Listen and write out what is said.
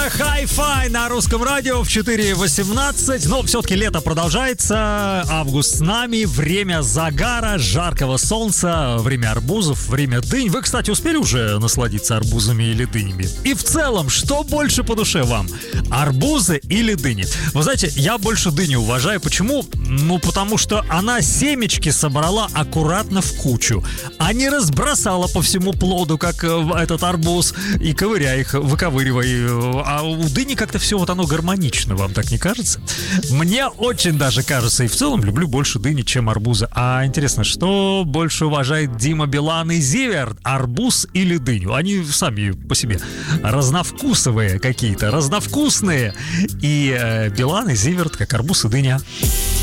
Это Hi-Fi на русском радио в 4:18. Но все-таки лето продолжается, август с нами, время загара, жаркого солнца, время арбузов, время дынь. Вы, кстати, успели уже насладиться арбузами или дынями? И в целом, что больше по душе вам? Арбузы или дыни? Вы знаете, я больше дыню уважаю. Почему? Ну, потому что она семечки собрала аккуратно в кучу, а не разбросала по всему плоду, как этот арбуз, и ковыряя их, выковыривай. А у дыни как-то все вот оно гармонично, вам так не кажется? Мне очень даже кажется, и в целом люблю больше дыни, чем арбуза. А интересно, что больше уважает Дима Билан и Зиверт, арбуз или дыню? Они сами по себе разновкусовые какие-то, разновкусные. И Билан и Зиверт как арбуз и дыня.